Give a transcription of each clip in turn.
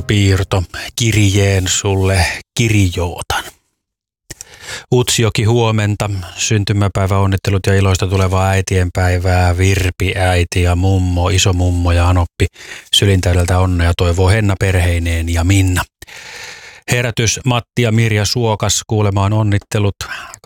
Piirto, kirjeen sulle kirjootan. Utsjoki, huomenta. Syntymäpäivä, onnittelut ja iloista tulevaa äitienpäivää. Virpi, äiti ja mummo, isomummo ja Anoppi. Sylintäydeltä onnea toivoo Henna perheineen ja Minna. Herätys, Matti ja Mirja Suokas kuulemaan onnittelut.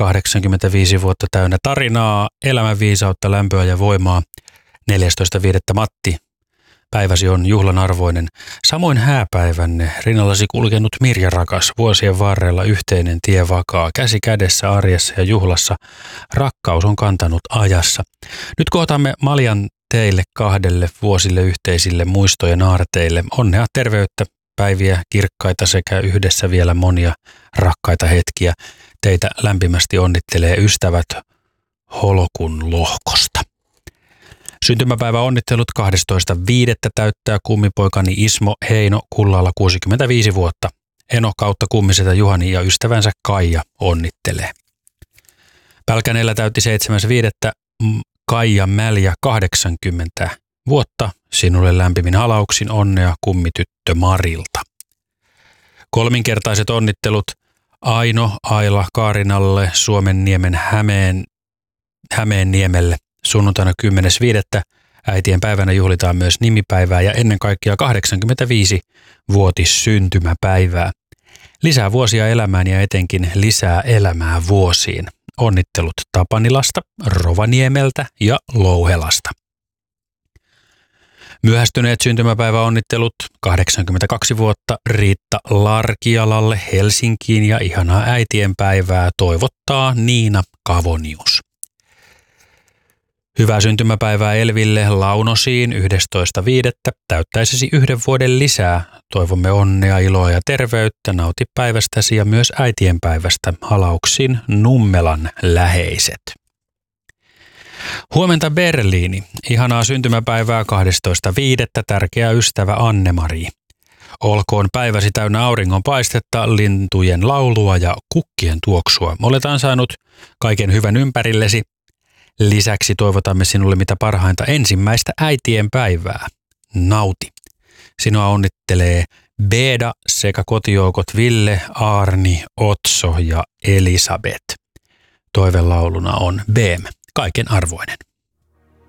85 vuotta täynnä tarinaa, elämänviisautta, lämpöä ja voimaa. 14.5. Matti. Päiväsi on juhlan arvoinen. Samoin hääpäivänne, rinnallasi kulkenut Mirja rakas, vuosien varrella yhteinen tie vakaa, käsi kädessä arjessa ja juhlassa. Rakkaus on kantanut ajassa. Nyt kohtamme Maljan teille kahdelle vuosille yhteisille muistojen aarteille. Onnea, terveyttä, päiviä kirkkaita sekä yhdessä vielä monia rakkaita hetkiä. Teitä lämpimästi onnittelee ystävät Holokun lohkosta. Syntymäpäivä onnittelut 12.5. täyttää kummipoikani Ismo Heino Kullalla 65 vuotta. Eno kautta kummisetä Juhani ja ystävänsä Kaija onnittelee. Pälkänellä täytti 7.5. Kaija Mäljä 80 vuotta. Sinulle lämpimin halauksin onnea kummityttö Marilta. Kolminkertaiset onnittelut Aino Aila Kaarinalle Suomenniemen Hämeenniemelle. Sunnuntaina 10.5. äitien päivänä juhlitaan myös nimipäivää ja ennen kaikkea 85-vuotis syntymäpäivää. Lisää vuosia elämään ja etenkin lisää elämää vuosiin. Onnittelut Tapanilasta, Rovaniemeltä ja Louhelasta. Myöhästyneet syntymäpäiväonnittelut 82 vuotta Riitta Larkialalle Helsinkiin ja ihanaa äitienpäivää toivottaa Niina Kavonius. Hyvää syntymäpäivää Elville Launosiin 11.5. Täyttäisesi 1 vuoden lisää. Toivomme onnea, iloa ja terveyttä. Nauti päivästäsi ja myös äitienpäivästä. Halauksin Nummelan läheiset. Huomenta Berliini. Ihanaa syntymäpäivää 12.5. Tärkeä ystävä Anne-Mari. Olkoon päiväsi täynnä auringonpaistetta, lintujen laulua ja kukkien tuoksua. Olet ansainnut kaiken hyvän ympärillesi. Lisäksi toivotamme sinulle mitä parhainta ensimmäistä äitienpäivää. Nauti. Sinua onnittelee Beda sekä kotijoukot Ville, Arni, Otso ja Elisabeth. Toivelauluna on BM, kaiken arvoinen.